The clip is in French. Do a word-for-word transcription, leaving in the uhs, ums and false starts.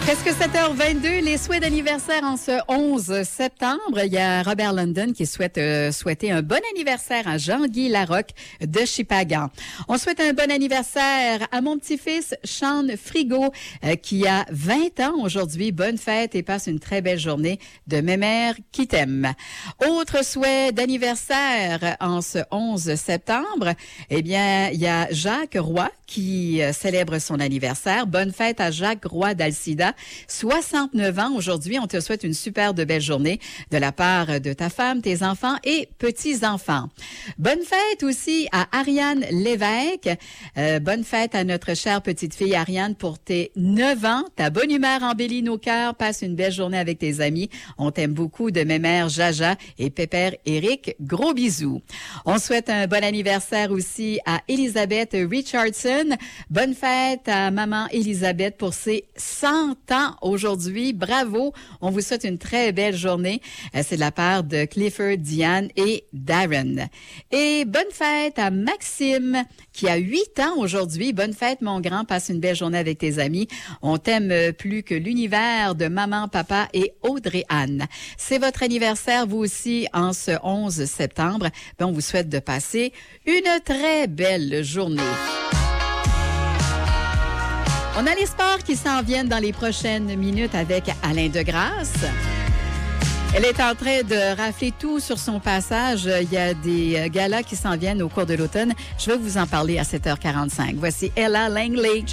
Presque sept heures vingt-deux, les souhaits d'anniversaire en ce onze septembre. Il y a Robert London qui souhaite euh, souhaiter un bon anniversaire à Jean-Guy Larocque de Chipagan. On souhaite un bon anniversaire à mon petit-fils Sean Frigo euh, qui a vingt ans aujourd'hui. Bonne fête et passe une très belle journée de mémère qui t'aime. Autre souhait d'anniversaire en ce onze septembre, eh bien, il y a Jacques Roy qui euh, célèbre son anniversaire. Bonne fête à Jacques Roy d'Alcida. soixante-neuf ans aujourd'hui. On te souhaite une super de belle journée de la part de ta femme, tes enfants et petits-enfants. Bonne fête aussi à Ariane Lévesque. Euh, bonne fête à notre chère petite fille Ariane pour tes neuf ans. Ta bonne humeur embellit nos cœurs. Passe une belle journée avec tes amis. On t'aime beaucoup de mémère Jaja et Pépère Eric. Gros bisous. On souhaite un bon anniversaire aussi à Elisabeth Richardson. Bonne fête à maman Elisabeth pour ses cent ans aujourd'hui. Bravo. On vous souhaite une très belle journée. C'est de la part de Clifford, Diane et Darren. Et bonne fête à Maxime qui a huit ans aujourd'hui. Bonne fête, mon grand. Passe une belle journée avec tes amis. On t'aime plus que l'univers de maman, papa et Audrey-Anne. C'est votre anniversaire, vous aussi, en ce onze septembre. Ben, on vous souhaite de passer une très belle journée. On a les sports qui s'en viennent dans les prochaines minutes avec Alain Degrasse. Elle est en train de rafler tout sur son passage. Il y a des galas qui s'en viennent au cours de l'automne. Je vais vous en parler à sept heures quarante-cinq. Voici Ella Langley.